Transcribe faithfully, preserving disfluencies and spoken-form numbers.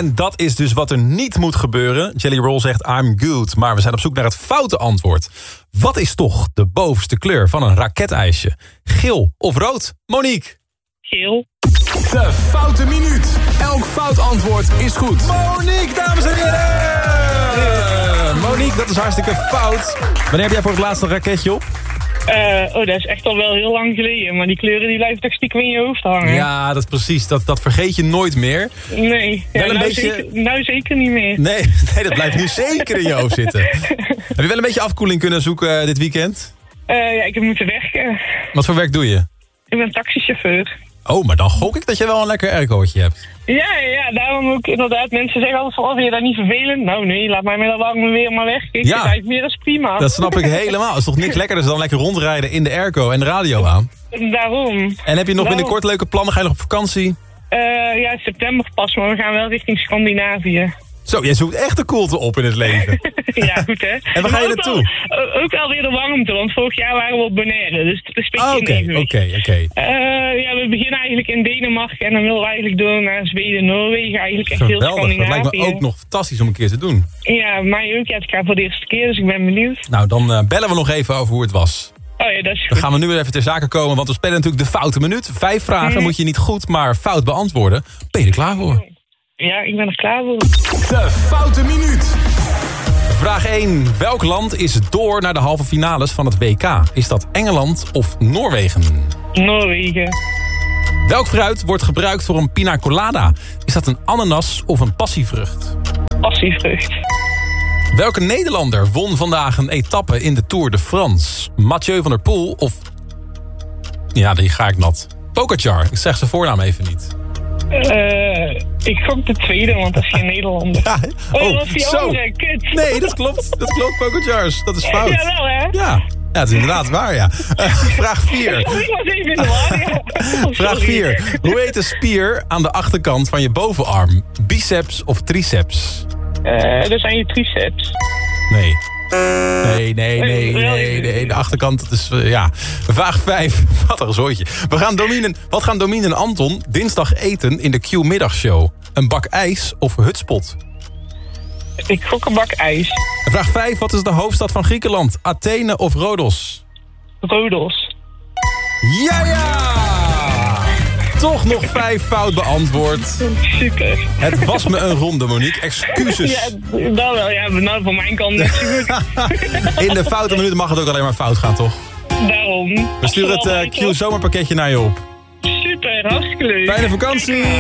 En dat is dus wat er niet moet gebeuren. Jelly Roll zegt I'm good, maar we zijn op zoek naar het foute antwoord. Wat is toch de bovenste kleur van een raketijsje? Geel of rood? Monique? Geel. De foute minuut. Elk fout antwoord is goed. Monique, dames en heren! Uh, Monique, dat is hartstikke fout. Wanneer heb jij voor het laatst een raketje op? Uh, oh, dat is echt al wel heel lang geleden. Maar die kleuren die blijven toch stiekem in je hoofd hangen. Ja, dat is precies. Dat, dat vergeet je nooit meer. Nee, ja, wel een nou, beetje... zeker, nou zeker niet meer. Nee, nee, dat blijft nu zeker in je hoofd zitten. Heb je wel een beetje afkoeling kunnen zoeken uh, dit weekend? Uh, ja, ik heb moeten werken. Wat voor werk doe je? Ik ben taxichauffeur. Oh, maar dan gok ik dat je wel een lekker aircootje hebt. Ja, ja, daarom ook inderdaad. Mensen zeggen altijd van, oh, vind je dat niet vervelend? Nou nee, laat mij met dat warme weer maar weg. Ik Ja. vind het eigenlijk meer als prima. Dat snap ik helemaal. Het is toch niks lekkerder dan lekker rondrijden in de airco en de radio aan? Daarom. En heb je nog Nou, binnenkort leuke plannen? Ga je nog op vakantie? Uh, ja, september pas, maar we gaan wel richting Scandinavië. Zo, jij zoekt echt de koelte op in het leven. Ja, goed hè. En waar ga je Maar ook naartoe? wel- Ook wel weer de warmte, want vorig jaar waren we op Bonaire, dus het is een Ah, beetje Oké, in oké, oké. Uh, ja, we beginnen eigenlijk in Denemarken en dan willen we eigenlijk door naar Zweden, Noorwegen, eigenlijk echt heel Geweldig, dat Scandinavië. lijkt me ook nog fantastisch om een keer te doen. Ja, mij ook. Ja, het gaat voor de eerste keer, dus ik ben benieuwd. Nou, dan uh, bellen we nog even over hoe het was. Oh ja, dat is Dan goed. gaan we nu weer even ter zake komen, want we spelen natuurlijk de foute minuut. Vijf vragen Mm. moet je niet goed, maar fout beantwoorden. Ben je er klaar voor? Ja, ik ben er klaar voor. De foute minuut. Vraag één. Welk land is door naar de halve finales van het W K? Is dat Engeland of Noorwegen? Noorwegen. Welk fruit wordt gebruikt voor een pina colada? Is dat een ananas of een passievrucht? Passievrucht. Welke Nederlander won vandaag een etappe in de Tour de France? Mathieu van der Poel of... Ja, die ga ik nat. Pogacar. Ik zeg zijn voornaam even niet. Uh, ik gok de tweede, want dat is geen Nederlander. Ja, Oh, oh, dat was die zo. andere, kut. Nee, dat klopt. Dat klopt, Pogacars. Dat is fout. Jawel, hè? Ja, ja, het is inderdaad waar, ja. Uh, vraag vier. Ik was even in de war, ja. Oh, Vraag sorry. vier. Hoe heet de spier aan de achterkant van je bovenarm? Biceps of triceps? Uh, dat zijn je triceps. Nee. Nee, nee, nee, nee, nee. De achterkant, dat is, uh, ja. Vraag vijf. Wat een zooitje. We gaan Domien, wat gaan Domien en Anton dinsdag eten in de Q-middagshow? Een bak ijs of hutspot? Ik gok een bak ijs. Vraag vijf. Wat is de hoofdstad van Griekenland? Athene of Rhodos? Rodos. Ja, ja! Toch nog vijf fout beantwoord. Super. Het was me een ronde, Monique. Excuses. Ja, dat wel. Ja, nou, van mijn kant niet zo goed. In de foute minuten mag het ook alleen maar fout gaan, toch? Daarom. We sturen het uh, Q zomerpakketje naar je op. Super, hartstikke leuk. Fijne vakantie!